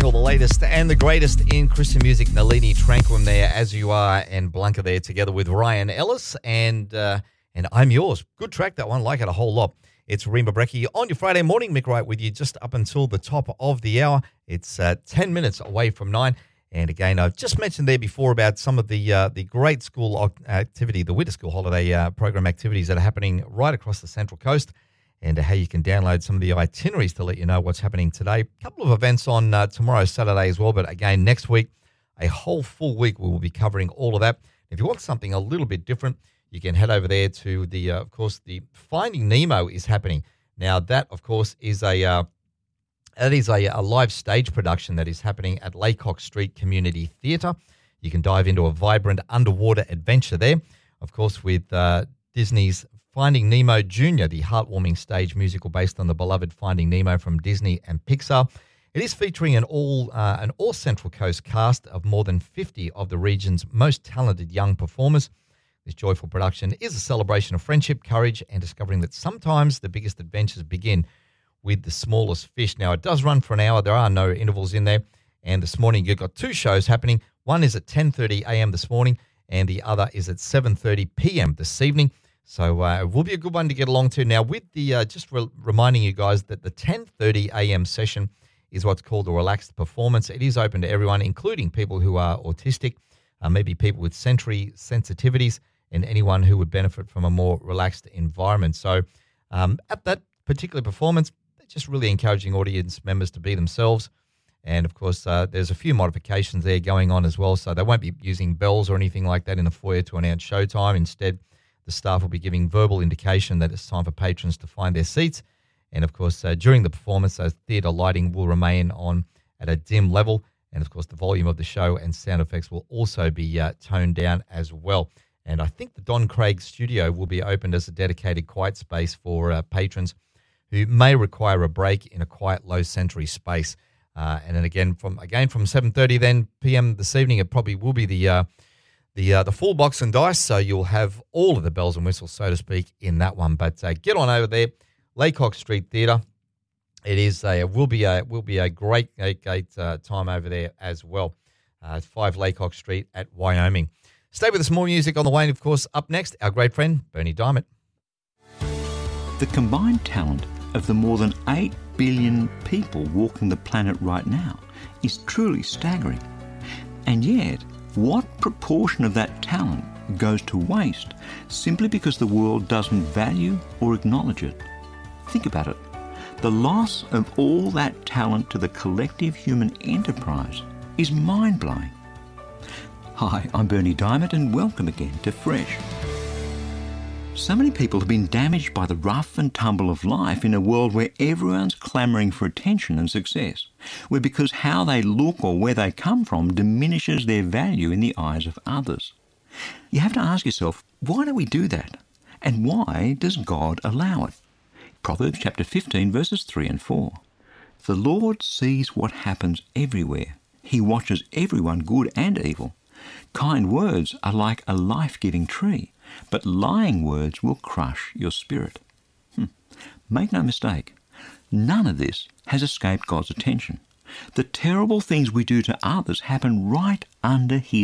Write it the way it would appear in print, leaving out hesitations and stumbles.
playing all the latest and the greatest in Christian music. Nalini Tranquim there, As You Are, and Blanca there together with Ryan Ellis. And I'm Yours. Good track, that one. Like it a whole lot. It's Rima Brecky on your Friday morning. Mick Wright with you just up until the top of the hour. It's 10 minutes away from 9. And again, I've just mentioned there before about some of the great school activity, the Winter School Holiday program activities that are happening right across the Central Coast, and how you can download some of the itineraries to let you know what's happening today. A couple of events on tomorrow, Saturday as well, but again, next week, a whole full week, we will be covering all of that. If you want something a little bit different, you can head over there to of course, the Finding Nemo is happening. Now, that, of course, is a live stage production that is happening at Laycock Street Community Theatre. You can dive into a vibrant underwater adventure there, of course, with Disney's Finding Nemo Jr., the heartwarming stage musical based on the beloved Finding Nemo from Disney and Pixar. It is featuring an all Central Coast cast of more than 50 of the region's most talented young performers. This joyful production is a celebration of friendship, courage, and discovering that sometimes the biggest adventures begin with the smallest fish. Now, it does run for an hour. There are no intervals in there. And this morning, you've got two shows happening. One is at 10:30 a.m. this morning, and the other is at 7:30 p.m. this evening. So it will be a good one to get along to. Now, with the reminding you guys that the 10:30 a.m. session is what's called a relaxed performance. It is open to everyone, including people who are autistic, maybe people with sensory sensitivities, and anyone who would benefit from a more relaxed environment. So at that particular performance, they're just really encouraging audience members to be themselves. And, of course, there's a few modifications there going on as well. So they won't be using bells or anything like that in the foyer to announce showtime. Instead, the staff will be giving verbal indication that it's time for patrons to find their seats. And, of course, during the performance, theatre lighting will remain on at a dim level. And, of course, the volume of the show and sound effects will also be toned down as well. And I think the Don Craig studio will be opened as a dedicated quiet space for patrons who may require a break in a quiet, low-sensory space. And then again from 7:30 p.m. this evening, it probably will be the full box and dice, so you'll have all of the bells and whistles, so to speak, in that one. But get on over there, Laycock Street Theatre. It will be a great time over there as well. 5 Laycock Street at Wyoming. Stay with us, more music on the way. And, of course, up next, our great friend, Bernie Diamond. The combined talent of the more than 8 billion people walking the planet right now is truly staggering. And yet, what proportion of that talent goes to waste simply because the world doesn't value or acknowledge it? Think about it. The loss of all that talent to the collective human enterprise is mind-blowing. Hi, I'm Bernie Diamond, and welcome again to Fresh. So many people have been damaged by the rough and tumble of life in a world where everyone's clamouring for attention and success, where because how they look or where they come from diminishes their value in the eyes of others. You have to ask yourself, why do we do that? And why does God allow it? Proverbs chapter 15, verses 3 and 4. The Lord sees what happens everywhere. He watches everyone, good and evil. Kind words are like a life-giving tree, but lying words will crush your spirit. Make no mistake, none of this has escaped God's attention. The terrible things we do to others happen right under His